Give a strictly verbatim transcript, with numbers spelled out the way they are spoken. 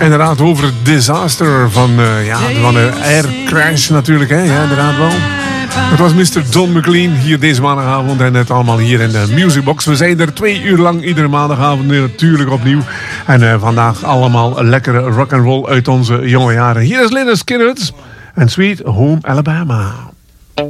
Inderdaad, over het disaster van, uh, ja, van een air crash natuurlijk. Hè? Ja, inderdaad wel. Het was mister Don McLean hier deze maandagavond en het allemaal hier in de Music Box. We zijn er twee uur lang iedere maandagavond natuurlijk opnieuw. En uh, vandaag allemaal lekkere rock'n'roll uit onze jonge jaren. Hier is Lynyrd Skynyrd en Sweet Home Alabama.